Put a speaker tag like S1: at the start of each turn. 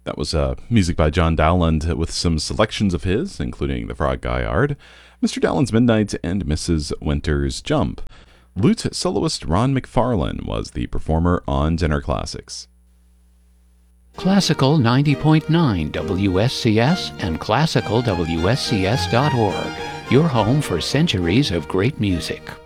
S1: That was music by John Dowland with some selections of his, including The Frog Galliard, Mr. Dowland's Midnight, and Mrs. Winter's Jump. Lute soloist Ron McFarlane was the performer on Dinner Classics.
S2: Classical 90.9 WSCS and classicalwscs.org, your home for centuries of great music.